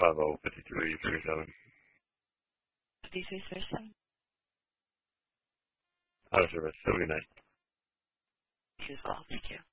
50-53-37. 5337. Out of service. Have a good night. Thank you.